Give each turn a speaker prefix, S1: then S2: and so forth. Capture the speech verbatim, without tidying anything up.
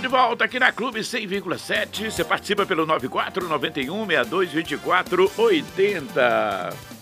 S1: de volta aqui na Clube cem vírgula sete. Você participa pelo nove quatro nove um, seis dois dois quatro oito zero.